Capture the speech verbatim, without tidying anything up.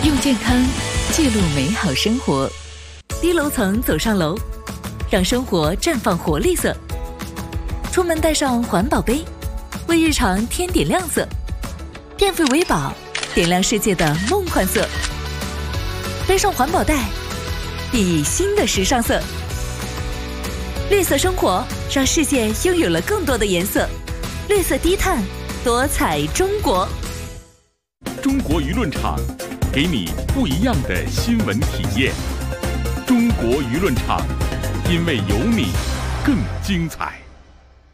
用健康记录美好生活，低楼层走上楼，让生活绽放活力色。出门带上环保杯，为日常添点亮色。电费为宝，点亮世界的梦幻色。背上环保袋，熠熠新的时尚色。绿色生活，让世界拥有了更多的颜色。绿色低碳，多彩中国。 中国舆论场，给你不一样的新闻体验。中国舆论场，因为有你更精彩。